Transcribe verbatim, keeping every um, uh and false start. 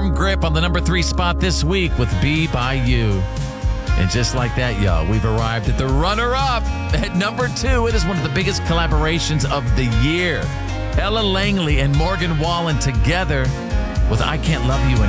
firm grip on the number three spot this week with Be By You. And just like that, y'all, we've arrived at the runner-up at number two. It is one of the biggest collaborations of the year. Ella Langley and Morgan Wallen together with I Can't Love You Anymore.